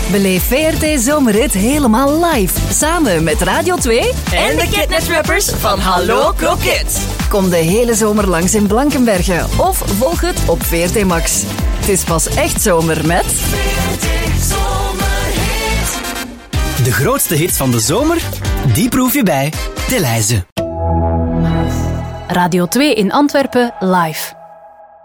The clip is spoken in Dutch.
Beleef VRT Zomerhit helemaal live. Samen met Radio 2 en de Kidnet-rappers van Hallo Kroket. Kom de hele zomer langs in Blankenberge of volg het op VRT Max. Het is pas echt zomer met... VRT Zomerhit. De grootste hits van de zomer, die proef je bij De Leize. Radio 2 in Antwerpen live.